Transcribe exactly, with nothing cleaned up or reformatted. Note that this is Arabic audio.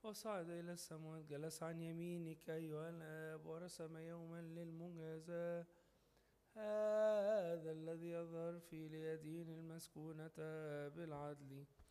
وصعد إلى السماوات، جلس عن يمينك أيها الآب، ورسم يوما للمجازاة. هذا الذي يظهر في اليدين المسكونة بالعدل